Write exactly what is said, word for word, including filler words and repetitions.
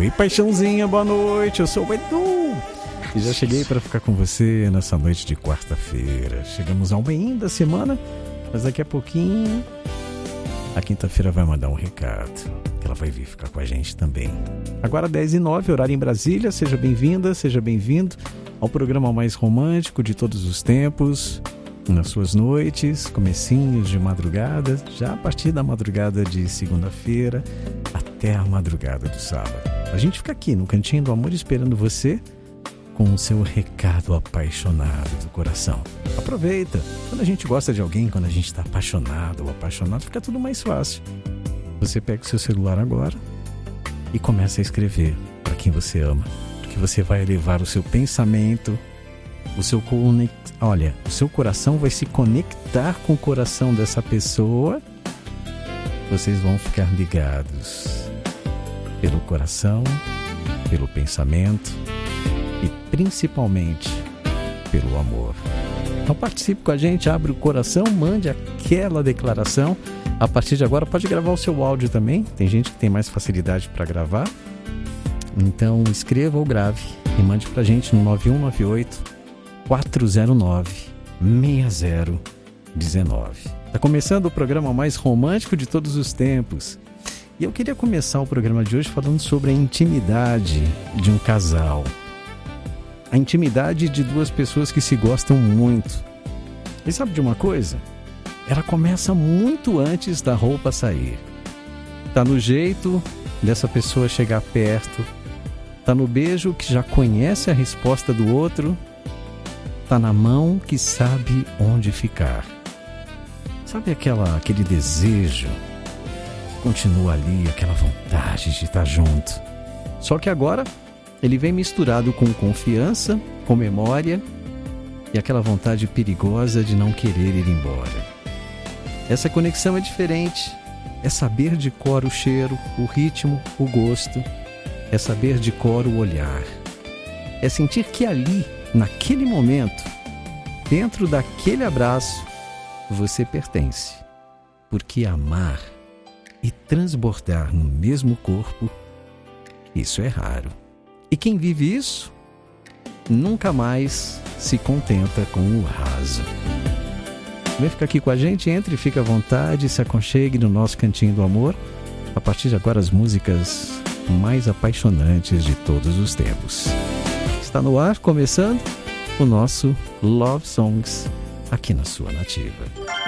Oi, paixãozinha, boa noite, eu sou o Edu e já cheguei para ficar com você nessa noite de quarta-feira. Chegamos ao meio da semana, mas daqui a pouquinho a quinta-feira vai mandar um recado, que ela vai vir ficar com a gente também. Agora dez e nove, horário em Brasília, seja bem-vinda, seja bem-vindo ao programa mais romântico de todos os tempos, nas suas noites, comecinhos de madrugada, já a partir da madrugada de segunda-feira até a madrugada do sábado. A gente fica aqui no Cantinho do Amor esperando você com o seu recado apaixonado do coração. Aproveita, quando a gente gosta de alguém, quando a gente está apaixonado ou apaixonado, fica tudo mais fácil. Você pega o seu celular agora e começa a escrever para quem você ama, porque você vai elevar o seu pensamento, o seu conect... olha, o seu coração vai se conectar com o coração dessa pessoa. Vocês vão ficar ligados pelo coração, pelo pensamento e principalmente pelo amor. Então participe com a gente, abre o coração, mande aquela declaração. A partir de agora pode gravar o seu áudio também. Tem gente que tem mais facilidade para gravar. Então escreva ou grave e mande pra gente no nove um nove oito, quatro zero nove, seis zero um nove. Está começando o programa mais romântico de todos os tempos. E eu queria começar o programa de hoje falando sobre a intimidade de um casal. A intimidade de duas pessoas que se gostam muito. E sabe de uma coisa? Ela começa muito antes da roupa sair. Tá no jeito dessa pessoa chegar perto. Tá no beijo que já conhece a resposta do outro. Tá na mão que sabe onde ficar. Sabe aquela, aquele desejo? Continua ali, aquela vontade de estar junto. Só que agora ele vem misturado com confiança, com memória e aquela vontade perigosa de não querer ir embora. Essa conexão é diferente. É saber de cor o cheiro, o ritmo, o gosto. É saber de cor o olhar. É sentir que ali, naquele momento, dentro daquele abraço, você pertence. Porque amar e transbordar no mesmo corpo, isso é raro. E quem vive isso, nunca mais se contenta com o raso. Vem ficar aqui com a gente, entre, fica à vontade, se aconchegue no nosso Cantinho do Amor. A partir de agora, as músicas mais apaixonantes de todos os tempos. Está no ar, começando o nosso Love Songs aqui na sua Nativa.